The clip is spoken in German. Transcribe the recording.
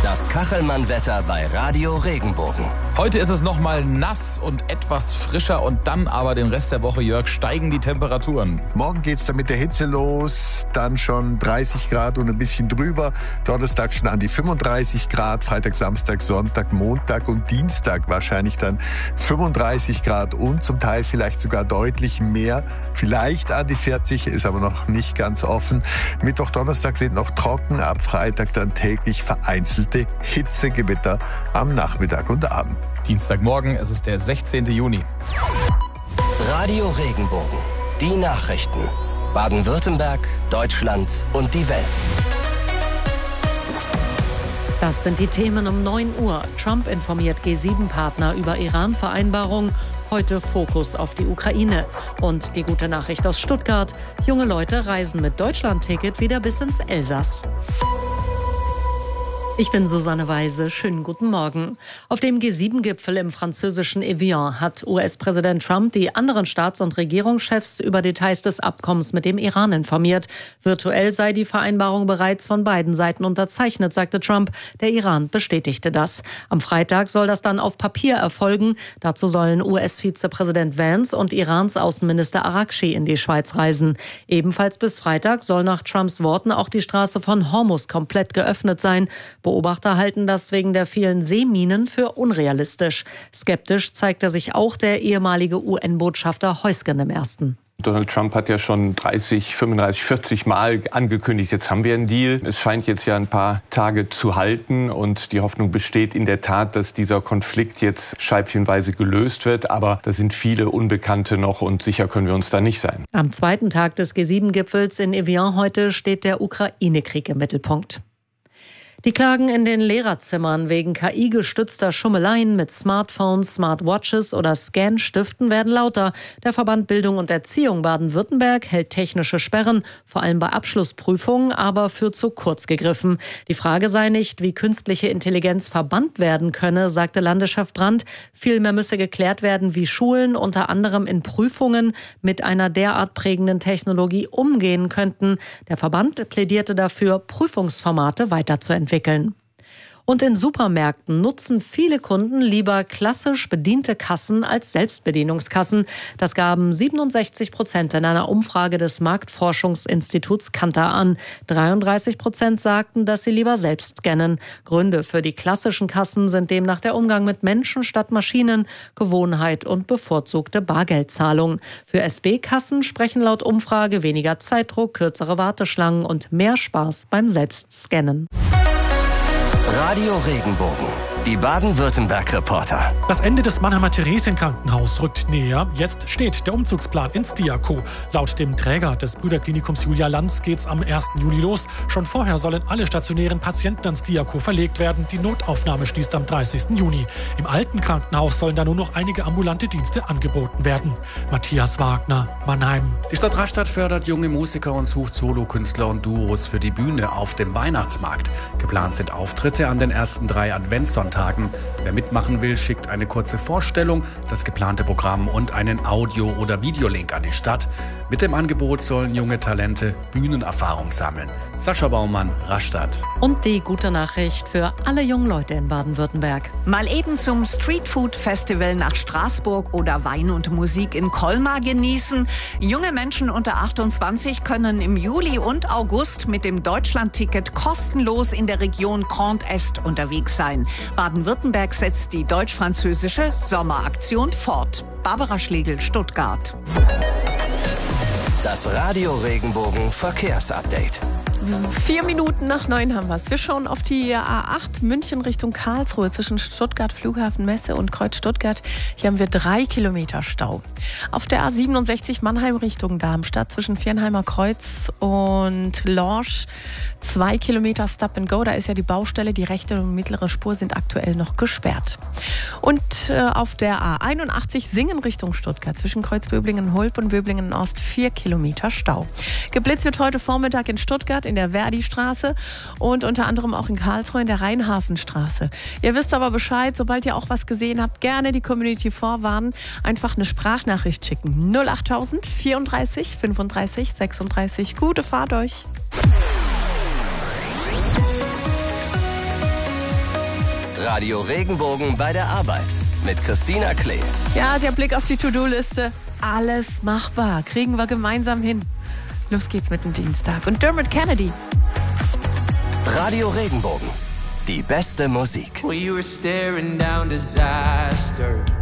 Das Kachelmann-Wetter bei Radio Regenbogen. Heute ist es nochmal nass und etwas frischer und dann aber den Rest der Woche, Jörg, steigen die Temperaturen. Morgen geht's dann mit der Hitze los, dann schon 30 Grad und ein bisschen drüber. Donnerstag schon an die 35 Grad, Freitag, Samstag, Sonntag, Montag und Dienstag wahrscheinlich dann 35 Grad und zum Teil vielleicht sogar deutlich mehr. Vielleicht an die 40, ist aber noch nicht ganz offen. Mittwoch, Donnerstag sind noch trocken, ab Freitag dann täglich vereinzelte Hitzegewitter am Nachmittag und Abend. Dienstagmorgen, es ist der 16. Juni. Radio Regenbogen. Die Nachrichten. Baden-Württemberg, Deutschland und die Welt. Das sind die Themen um 9 Uhr. Trump informiert G7-Partner über Iran-Vereinbarung. Heute Fokus auf die Ukraine. Und die gute Nachricht aus Stuttgart. Junge Leute reisen mit Deutschland-Ticket wieder bis ins Elsass. Ich bin Susanne Weise. Schönen guten Morgen. Auf dem G7-Gipfel im französischen Evian hat US-Präsident Trump die anderen Staats- und Regierungschefs über Details des Abkommens mit dem Iran informiert. Virtuell sei die Vereinbarung bereits von beiden Seiten unterzeichnet, sagte Trump. Der Iran bestätigte das. Am Freitag soll das dann auf Papier erfolgen. Dazu sollen US-Vizepräsident Vance und Irans Außenminister Araghchi in die Schweiz reisen. Ebenfalls bis Freitag soll nach Trumps Worten auch die Straße von Hormuz komplett geöffnet sein. Beobachter halten das wegen der vielen Seeminen für unrealistisch. Skeptisch zeigte sich auch der ehemalige UN-Botschafter Heusgen im Ersten. Donald Trump hat ja schon 30, 35, 40 Mal angekündigt, jetzt haben wir einen Deal. Es scheint jetzt ja ein paar Tage zu halten und die Hoffnung besteht in der Tat, dass dieser Konflikt jetzt scheibchenweise gelöst wird. Aber da sind viele Unbekannte noch und sicher können wir uns da nicht sein. Am zweiten Tag des G7-Gipfels in Evian heute steht der Ukraine-Krieg im Mittelpunkt. Die Klagen in den Lehrerzimmern wegen KI-gestützter Schummeleien mit Smartphones, Smartwatches oder Scanstiften werden lauter. Der Verband Bildung und Erziehung Baden-Württemberg hält technische Sperren, vor allem bei Abschlussprüfungen, aber für zu kurz gegriffen. Die Frage sei nicht, wie künstliche Intelligenz verbannt werden könne, sagte Landeschef Brandt. Vielmehr müsse geklärt werden, wie Schulen unter anderem in Prüfungen mit einer derart prägenden Technologie umgehen könnten. Der Verband plädierte dafür, Prüfungsformate weiterzuentwickeln. Und in Supermärkten nutzen viele Kunden lieber klassisch bediente Kassen als Selbstbedienungskassen. Das gaben 67% in einer Umfrage des Marktforschungsinstituts Kantar an. 33% sagten, dass sie lieber selbst scannen. Gründe für die klassischen Kassen sind demnach der Umgang mit Menschen statt Maschinen, Gewohnheit und bevorzugte Bargeldzahlung. Für SB-Kassen sprechen laut Umfrage weniger Zeitdruck, kürzere Warteschlangen und mehr Spaß beim Selbstscannen. Radio Regenbogen. Die Baden-Württemberg-Reporter. Das Ende des Mannheimer Theresienkrankenhaus rückt näher. Jetzt steht der Umzugsplan ins Diako. Laut dem Träger des Brüderklinikums Julia Lanz geht's am 1. Juli los. Schon vorher sollen alle stationären Patienten ans Diako verlegt werden. Die Notaufnahme schließt am 30. Juni. Im alten Krankenhaus sollen da nur noch einige ambulante Dienste angeboten werden. Matthias Wagner, Mannheim. Die Stadt Rastatt fördert junge Musiker und sucht Solokünstler und Duos für die Bühne auf dem Weihnachtsmarkt. Geplant sind Auftritte an den ersten 3 Adventssonntagen. Wer mitmachen will, schickt eine kurze Vorstellung, das geplante Programm und einen Audio- oder Videolink an die Stadt. Mit dem Angebot sollen junge Talente Bühnenerfahrung sammeln. Sascha Baumann, Rastatt. Und die gute Nachricht für alle jungen Leute in Baden-Württemberg. Mal eben zum Streetfood-Festival nach Straßburg oder Wein und Musik in Colmar genießen. Junge Menschen unter 28 können im Juli und August mit dem Deutschland-Ticket kostenlos in der Region Grand Est unterwegs sein. Baden-Württemberg setzt die deutsch-französische Sommeraktion fort. Barbara Schlegel, Stuttgart. Das Radio Regenbogen Verkehrsupdate. 4 Minuten nach 9 haben wir es. Wir schauen auf die A8 München Richtung Karlsruhe zwischen Stuttgart, Flughafen Messe und Kreuz Stuttgart. Hier haben wir 3 Kilometer Stau. Auf der A67 Mannheim Richtung Darmstadt zwischen Viernheimer Kreuz und Lorsch 2 Kilometer Stop and Go. Da ist ja die Baustelle. Die rechte und mittlere Spur sind aktuell noch gesperrt. Und auf der A81 Singen Richtung Stuttgart zwischen Kreuz Böblingen und Hulp und Böblingen Ost 4 Kilometer Stau. Geblitzt wird heute Vormittag in Stuttgart in der Verdi-Straße und unter anderem auch in Karlsruhe in der Rheinhafenstraße. Ihr wisst aber Bescheid, sobald ihr auch was gesehen habt, gerne die Community vorwarnen. Einfach eine Sprachnachricht schicken. 08000 34 35 36. Gute Fahrt euch. Radio Regenbogen bei der Arbeit mit Christina Klee. Ja, der Blick auf die To-Do-Liste. Alles machbar. Kriegen wir gemeinsam hin. Los geht's mit dem Dienstag. Und Dermot Kennedy. Radio Regenbogen. Die beste Musik. We were staring down disaster.